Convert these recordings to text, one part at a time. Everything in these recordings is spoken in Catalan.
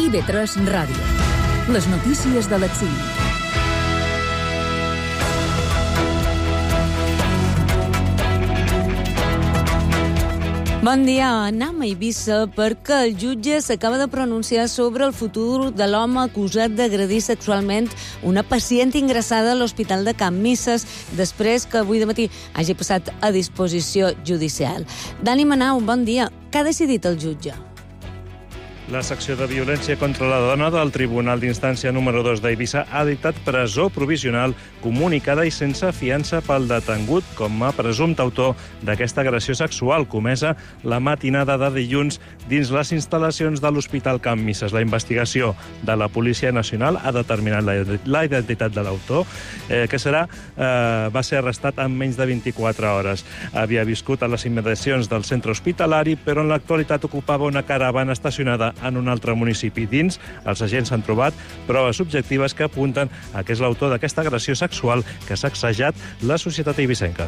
IB3 Ràdio. Les notícies de l'exili. Bon dia. Anem a Eivissa perquè el jutge s'acaba de pronunciar sobre el futur de l'home acusat d'agredir sexualment una pacient ingressada a l'Hospital de Can Misses després que avui de matí hagi passat a disposició judicial. Dani Manau, bon dia. Què ha decidit el jutge? La secció de violència contra la dona del Tribunal d'Instància número 2 d'Eivissa ha dictat presó provisional comunicada i sense fiança pel detengut com a presumpte autor d'aquesta agressió sexual comesa la matinada de dilluns dins les instal·lacions de l'Hospital Can Misses. La investigació de la Policia Nacional ha determinat la identitat de l'autor, que va ser arrestat en menys de 24 hores. Havia viscut a les immediacions del centre hospitalari, però en l'actualitat ocupava una caravana estacionada en un altre municipi. Dins, els agents han trobat proves objectives que apunten a que és l'autor d'aquesta agressió sexual que ha sacsejat la societat eivissenca.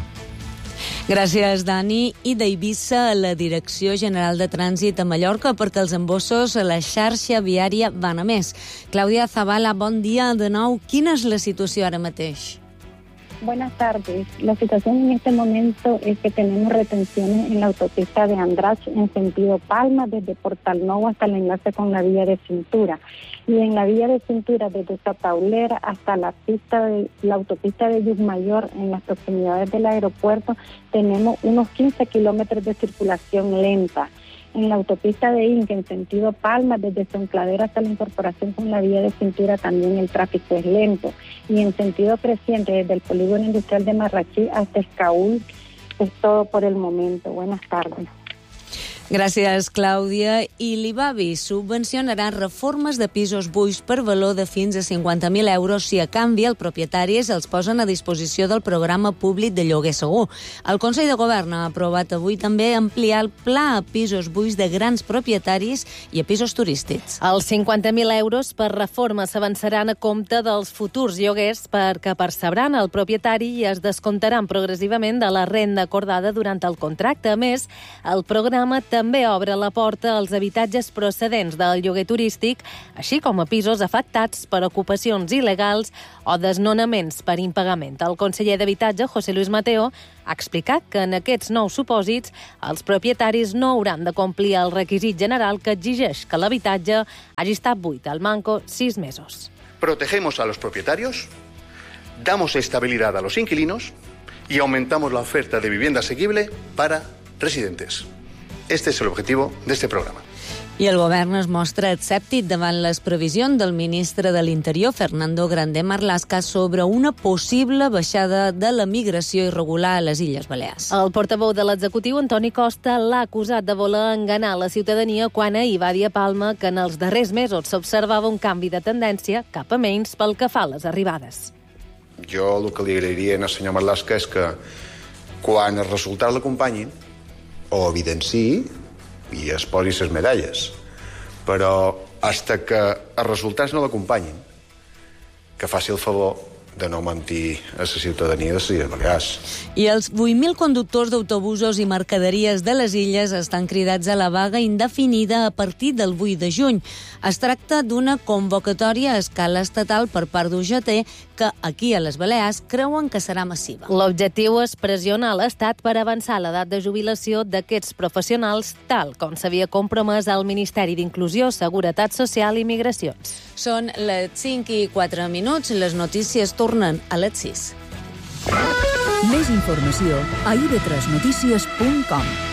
Gràcies, Dani. I d'Eivissa a la Direcció General de Trànsit a Mallorca perquè els embossos a la xarxa viària van a més. Clàudia Zavala, bon dia de nou. Quina és la situació ara mateix? Buenas tardes. La situación en este momento es que tenemos retenciones en la autopista de Andrach en sentido Palma, desde Portal Novo hasta el enlace con la vía de Cintura. Y en la vía de Cintura, desde Sataulera hasta la autopista de Llucmayor, en las proximidades del aeropuerto, tenemos unos 15 kilómetros de circulación lenta. En la autopista de Inca, en sentido Palma, desde Soncladera hasta la incorporación con la vía de Cintura, también el tráfico es lento. Y en sentido creciente, desde el polígono industrial de Marrachí hasta Escaúl, es todo por el momento. Buenas tardes. Gràcies, Clàudia. I l'IBABI subvencionarà reformes de pisos buits per valor de fins a 50.000 euros si a canvi el propietari els posen a disposició del programa públic de lloguer segur. El Consell de Govern ha aprovat avui també ampliar el pla a pisos buits de grans propietaris i a pisos turístics. Els 50.000 euros per reforma s'avançaran a compte dels futurs lloguers perquè percebran el propietari i es descomptaran progressivament de la renda acordada durant el contracte. A més, el programa també obre la porta als habitatges procedents del lloguer turístic, així com a pisos afectats per ocupacions il·legals o desnonaments per impagament. El conseller d'Habitatge, José Luis Mateo, ha explicat que en aquests nous supòsits els propietaris no hauran de complir el requisit general que exigeix que l'habitatge hagi estat buit al manco 6 mesos. Protegemos a los propietarios, damos estabilidad a los inquilinos y aumentamos la oferta de vivienda asequible para residentes. Este es el objetivo de este programa. I el govern es mostra escèptic davant les previsions del ministre de l'Interior, Fernando Grande Marlaska, sobre una possible baixada de la migració irregular a les Illes Balears. El portaveu de l'executiu, Antoni Costa, l'ha acusat de voler enganar la ciutadania quan ahir va dir a Palma que en els darrers mesos s'observava un canvi de tendència cap a menys pel que fa a les arribades. Jo el que li agrairia al senyor Marlaska és que quan els resultats l'acompanyin, o evidenciï i es posi les medalles. Però fins que els resultats no l'acompanyin, que faci el favor de no mentir a la ciutadania de les Illes Balears. I els 8.000 conductors d'autobusos i mercaderies de les illes estan cridats a la vaga indefinida a partir del 8 de juny. Es tracta d'una convocatòria a escala estatal per part d'UGT que aquí a les Balears creuen que serà massiva. L'objectiu és pressionar l'Estat per avançar l'edat de jubilació d'aquests professionals tal com s'havia compromès al Ministeri d'Inclusió, Seguretat Social i Migracions. Són les 5:04. Les notícies tornen a les 6. Més informació a ib3notícies.com.